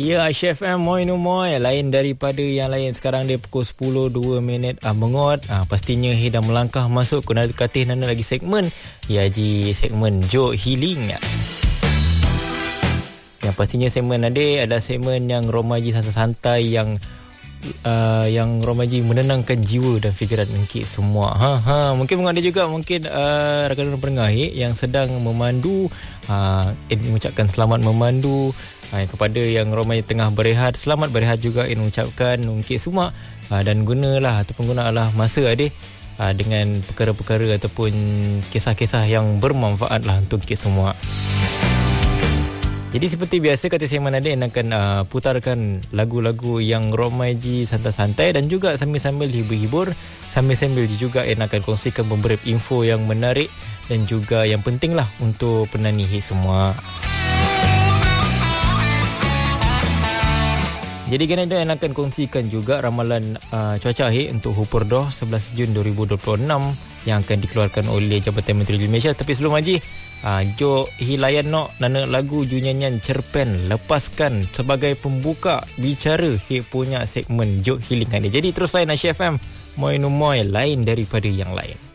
Ya, Chef M, moi no moi. Lain daripada yang lain. Sekarang dia pukul 10.02 mengot. Pastinya dah melangkah masuk ke katih nana lagi segmen. Ya, Haji, segmen Joke Healing. Yang pastinya segmen adalah segmen yang romaji santai-santai yang romaji menenangkan jiwa dan fikiran engkit semua. Mungkin ada juga rakan-rakan pendengar yang sedang memandu, mengucapkan selamat memandu. Kepada yang romaji tengah berehat, selamat berehat juga mengucapkan engkit semua, dan gunalah ataupun gunalah masa dengan perkara-perkara ataupun kisah-kisah yang bermanfaat lah untuk engkit semua. Jadi seperti biasa, kata Saiman Adin akan putarkan lagu-lagu yang romaji santai-santai dan juga sambil-sambil hibur-hibur, sambil-sambil juga akan kongsikan beberapa info yang menarik dan juga yang penting lah untuk penani semua. Jadi Ganado yang akan kongsikan juga ramalan cuaca untuk Hupurdoh 11 Jun 2026 yang akan dikeluarkan oleh Jabatan Meteorologi Malaysia. Tapi sebelum Haji, Jo Hilayan nana lagu Junyanyan Cerpen lepaskan sebagai pembuka bicara punya segmen Joke Healing. Jadi terus lain Chef M, moi no moi, lain daripada yang lain.